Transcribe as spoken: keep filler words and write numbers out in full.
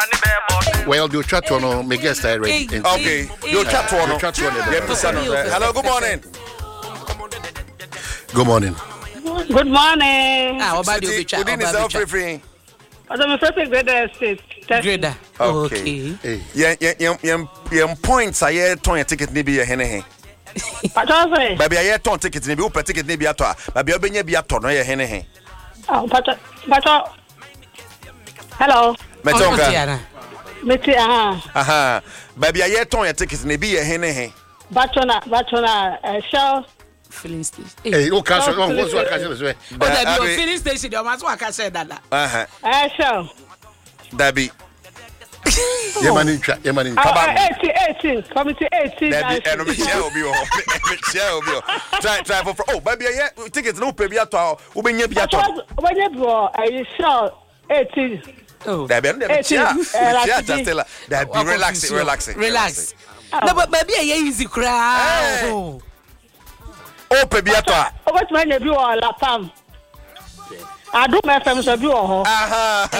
Well, you chat on me guest I ready. Okay, you chat on. Hello, good morning. Good morning. Good morning. Ah, about you chat. Good evening, free free. I'm first grader state. Grader. Okay. Yeah, yeah, yeah, yeah. Points I hear ton ticket maybe a hene. Patoze. Baby I hear ton ticket maybe open ticket maybe ato. Baby obenye bi ato no ye hene. Oh, pato, pato. Hello. Metonga. Meti aha. Aha. Baby I hear ton ticket maybe ye hene. Batona, batona, uh, show. Filling station. Hey, o caso, o what's what caso is. Oh, that be filling station. You must work. I said that. Aha. Eh, show. Dabi. Yemani cha, yemani. eighteen, eighteen, committee eighteen. Dabi, eno me share obi o. Me share obi o. Try, try for oh, baby, yeah, tickets no pay bi ato. Wo benye bi ato. Wo benye bro, I show eighteen. Oh. Dabi, no be share. Share just tell. Dabi, relax, relax, relax. No, but baby, yeah, easy cry. Oh. O pay bi ato. O bet me bi o la pam. Adum F M so bi o ho. Aha.